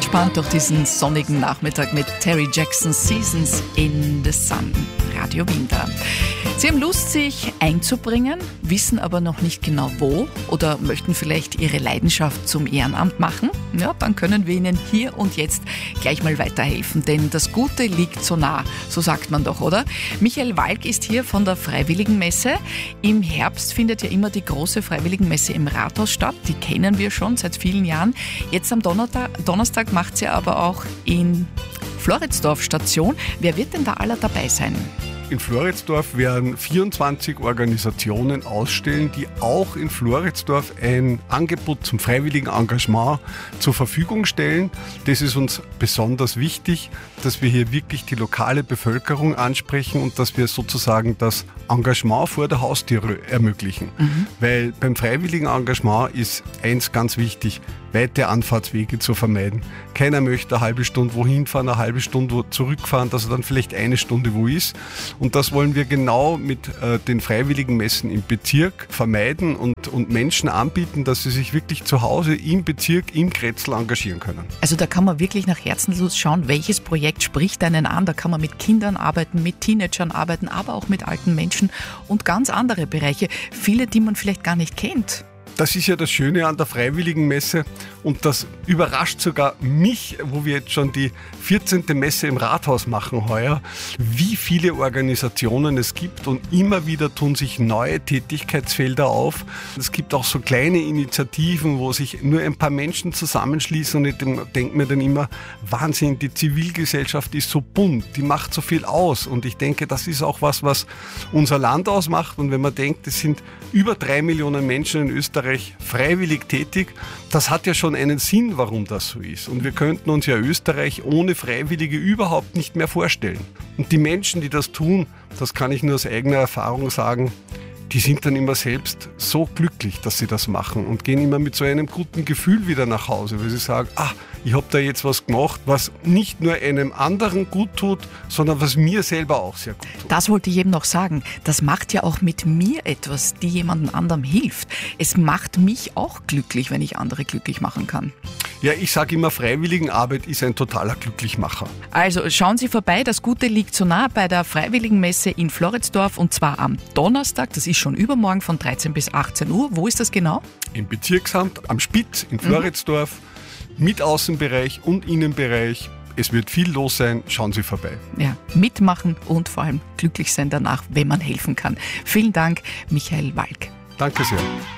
entspannt durch diesen sonnigen Nachmittag mit Terry Jackson Seasons in the Sun. Radio Wien da. Sie haben Lust, sich einzubringen, wissen aber noch nicht genau wo oder möchten vielleicht Ihre Leidenschaft zum Ehrenamt machen? Ja, dann können wir Ihnen hier und jetzt gleich mal weiterhelfen, denn das Gute liegt so nah, so sagt man doch, oder? Michael Walk ist hier von der Freiwilligenmesse. Im Herbst findet ja immer die große Freiwilligenmesse im Rathaus statt, die kennen wir schon seit vielen Jahren. Jetzt am Donnerstag macht sie aber auch in Floridsdorf Station. Wer wird denn da aller dabei sein? In Floridsdorf werden 24 Organisationen ausstellen, die auch in Floridsdorf ein Angebot zum freiwilligen Engagement zur Verfügung stellen. Das ist uns besonders wichtig, dass wir hier wirklich die lokale Bevölkerung ansprechen und dass wir sozusagen das Engagement vor der Haustür ermöglichen. Weil beim freiwilligen Engagement ist eins ganz wichtig: weite Anfahrtswege zu vermeiden. Keiner möchte eine halbe Stunde wohin fahren, eine halbe Stunde zurückfahren, dass er dann vielleicht eine Stunde wo ist. Und das wollen wir genau mit den freiwilligen Messen im Bezirk vermeiden und Menschen anbieten, dass sie sich wirklich zu Hause im Bezirk, im Kretzel engagieren können. Also da kann man wirklich nach Herzenslust schauen, welches Projekt spricht einen an. Da kann man mit Kindern arbeiten, mit Teenagern arbeiten, aber auch mit alten Menschen und ganz andere Bereiche. Viele, die man vielleicht gar nicht kennt. Das ist ja das Schöne an der Freiwilligenmesse und das überrascht sogar mich, wo wir jetzt schon die 14. Messe im Rathaus machen heuer, wie viele Organisationen es gibt und immer wieder tun sich neue Tätigkeitsfelder auf. Es gibt auch so kleine Initiativen, wo sich nur ein paar Menschen zusammenschließen und ich denke mir dann immer, Wahnsinn, die Zivilgesellschaft ist so bunt, die macht so viel aus und ich denke, das ist auch was unser Land ausmacht und wenn man denkt, es sind über 3 Millionen Menschen in Österreich freiwillig tätig. Das hat ja schon einen Sinn, warum das so ist. Und wir könnten uns ja Österreich ohne Freiwillige überhaupt nicht mehr vorstellen. Und die Menschen, die das tun, das kann ich nur aus eigener Erfahrung sagen, die sind dann immer selbst so glücklich, dass sie das machen und gehen immer mit so einem guten Gefühl wieder nach Hause, weil sie sagen, ich habe da jetzt was gemacht, was nicht nur einem anderen gut tut, sondern was mir selber auch sehr gut tut. Das wollte ich eben noch sagen. Das macht ja auch mit mir etwas, die jemandem anderem hilft. Es macht mich auch glücklich, wenn ich andere glücklich machen kann. Ja, ich sage immer, Freiwilligenarbeit ist ein totaler Glücklichmacher. Also schauen Sie vorbei, das Gute liegt so nah bei der Freiwilligenmesse in Floridsdorf und zwar am Donnerstag, das ist schon übermorgen von 13 bis 18 Uhr. Wo ist das genau? Im Bezirksamt, am Spitz in Floridsdorf, mit Außenbereich und Innenbereich. Es wird viel los sein, schauen Sie vorbei. Ja, mitmachen und vor allem glücklich sein danach, wenn man helfen kann. Vielen Dank, Michael Walk. Danke sehr.